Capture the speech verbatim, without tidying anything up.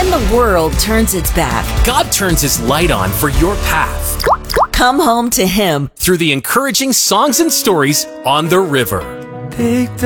When the world turns its back, God turns His light on for your path come home to Him through the encouraging songs and stories on the river. Take